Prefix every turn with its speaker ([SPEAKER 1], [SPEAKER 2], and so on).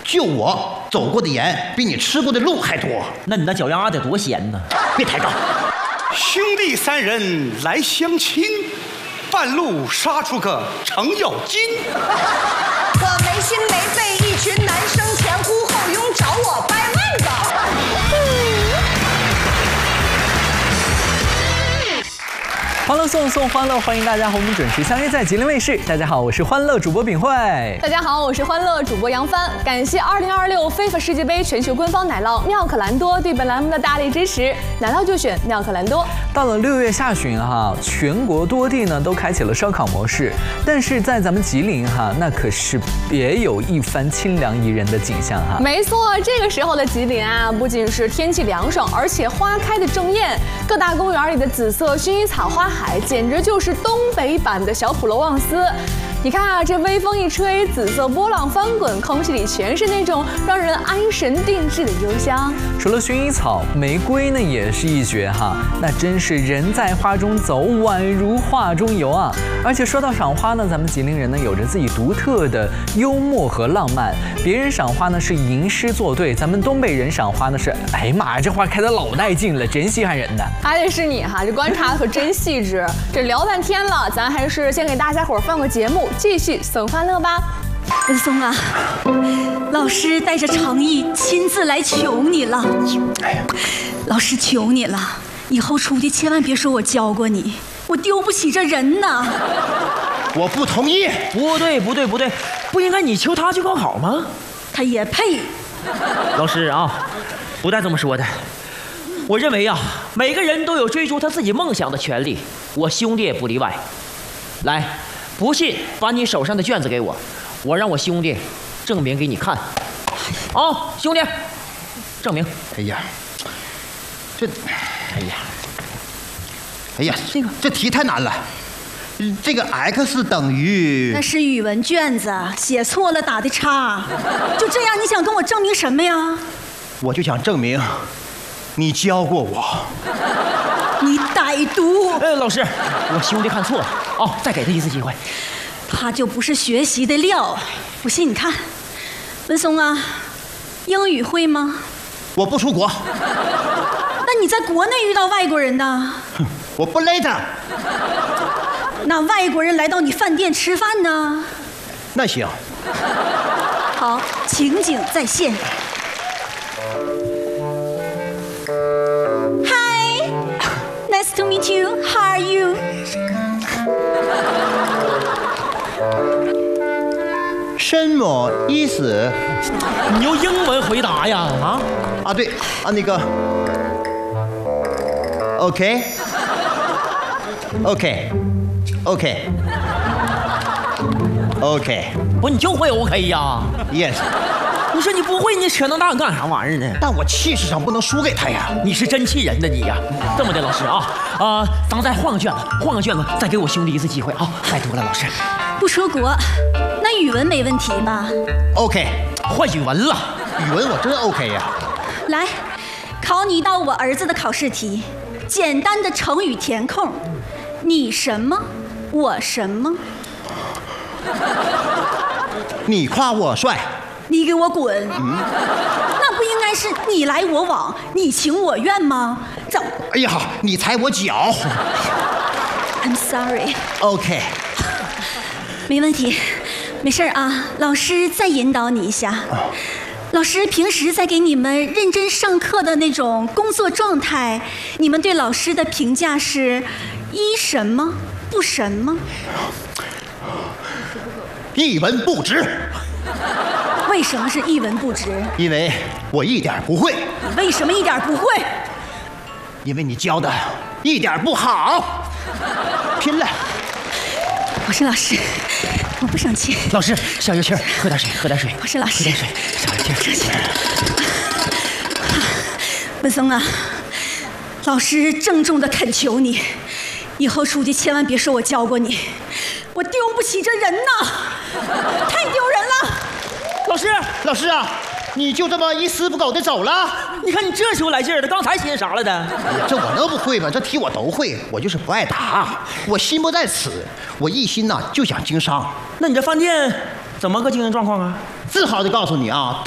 [SPEAKER 1] 就我走过的盐比你吃过的路还多。
[SPEAKER 2] 那你那脚丫得多咸呢！
[SPEAKER 1] 别抬杠。
[SPEAKER 3] 兄弟三人来相亲，半路杀出个程咬金。
[SPEAKER 4] 可没心没肺，一群男生前呼后拥找我掰腕子。
[SPEAKER 5] 欢乐送欢乐，欢迎大家和我们准时相约在吉林卫视。大家好，我是欢乐主播秉慧。
[SPEAKER 6] 大家好，我是欢乐主播杨帆。感谢2026非法世界杯全球官方奶酪妙可蓝多对本栏目的大力支持，奶酪就选妙可蓝多。
[SPEAKER 5] 到了6月下旬哈，全国多地呢都开启了烧烤模式，但是在咱们吉林哈，那可是别有一番清凉宜人的景象哈。
[SPEAKER 6] 没错，这个时候的吉林啊，不仅是天气凉爽，而且花开的正艳，各大公园里的紫色薰衣草花海简直就是东北版的小普罗旺斯。你看啊，这微风一吹，紫色波浪翻滚，空气里全是那种让人安神定志的幽香。
[SPEAKER 5] 除了薰衣草，玫瑰呢也是一绝哈，那真是人在花中走，宛如画中游啊！而且说到赏花呢，咱们吉林人呢有着自己独特的幽默和浪漫。别人赏花呢是吟诗作对，咱们东北人赏花呢是，哎呀妈呀，这花开得老带劲了，真稀罕人的。
[SPEAKER 6] 还得是你哈，这观察可真细致。这聊半天了，咱还是先给大家伙放个节目，继续送欢乐吧。
[SPEAKER 7] 文松啊，老师带着诚意亲自来求你了。老师求你了，以后出去千万别说我教过你，我丢不起这人呐。
[SPEAKER 1] 我不同意。
[SPEAKER 2] 不对，不应该你求他去高考吗？
[SPEAKER 7] 他也配。
[SPEAKER 2] 老师啊，不带这么说的。我认为啊，每个人都有追逐他自己梦想的权利，我兄弟也不例外。来，不信把你手上的卷子给我，我让我兄弟证明给你看。啊，兄弟，证明。
[SPEAKER 1] 哎呀，哎呀，这题太难了。这个 x 等于……
[SPEAKER 7] 那是语文卷子，写错了打的叉。就这样，你想跟我证明什么呀？
[SPEAKER 1] 我就想证明你教过我。
[SPEAKER 7] 你歹毒！
[SPEAKER 2] 老师，我兄弟看错了哦，再给他一次机会。
[SPEAKER 7] 他就不是学习的料，不信你看。文松啊，英语会吗？
[SPEAKER 1] 我不出国。
[SPEAKER 7] 那你在国内遇到外国人呢？
[SPEAKER 1] 我不勒他。
[SPEAKER 7] 那外国人来到你饭店吃饭呢？
[SPEAKER 1] 那行。
[SPEAKER 7] 好，情景再现。Nice to meet you. How are you?
[SPEAKER 1] 什么意思？
[SPEAKER 2] 你用英文回答呀！
[SPEAKER 1] 对啊，那个 OK，
[SPEAKER 2] 不，你就会 OK 呀
[SPEAKER 1] ？Yes。
[SPEAKER 2] 你说你不会，你扯那大干啥玩意儿呢？
[SPEAKER 1] 但我气势上不能输给他呀！
[SPEAKER 2] 你是真气人的你呀！这么的，老师啊，咱再换个卷子，再给我兄弟一次机会啊！拜托了，老师。
[SPEAKER 7] 不出国，那语文没问题吧
[SPEAKER 1] ？OK。
[SPEAKER 2] 换语文了，
[SPEAKER 1] 语文我真 OK 呀。
[SPEAKER 7] 来，考你一道我儿子的考试题，简单的成语填空，你什么，我什么？
[SPEAKER 1] 你夸我帅。
[SPEAKER 7] 你给我滚！那不应该是你来我往，你情我愿吗？走！
[SPEAKER 1] 哎呀，你踩我脚。
[SPEAKER 7] I'm sorry。
[SPEAKER 1] OK。
[SPEAKER 7] 没问题，没事啊。老师再引导你一下。老师平时在给你们认真上课的那种工作状态，你们对老师的评价是一什么不什么？
[SPEAKER 1] 一文不值。
[SPEAKER 7] 为什么是一文不值？
[SPEAKER 1] 因为我一点不会。
[SPEAKER 7] 你为什么一点不会？
[SPEAKER 1] 因为你教的一点不好。拼了！
[SPEAKER 7] 我是老师，我不生气。
[SPEAKER 2] 老师，消消气儿，喝点水。
[SPEAKER 7] 我是老师，
[SPEAKER 2] 喝点水，消消气儿。
[SPEAKER 7] 文松啊，老师郑重的恳求你，以后出去千万别说我教过你，我丢不起这人呐，太丢人了。
[SPEAKER 1] 老师啊，你就这么一丝不苟的走了？
[SPEAKER 2] 你看你这时候来劲儿的，刚才寻思啥来的？
[SPEAKER 1] 哎呀，这我能不会吗？这题我都会，我就是不爱答，我心不在此，我一心呐就想经商。
[SPEAKER 2] 那你这饭店怎么个经营状况啊？
[SPEAKER 1] 自豪的告诉你啊，